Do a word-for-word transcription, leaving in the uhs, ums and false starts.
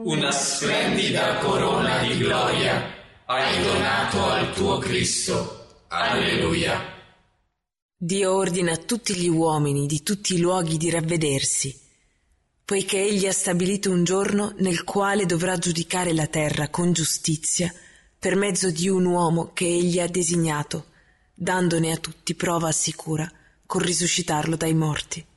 una splendida corona di gloria hai donato al tuo Cristo. Alleluia. Dio ordina a tutti gli uomini di tutti i luoghi di ravvedersi, poiché egli ha stabilito un giorno nel quale dovrà giudicare la terra con giustizia per mezzo di un uomo che egli ha designato, dandone a tutti prova sicura col risuscitarlo dai morti.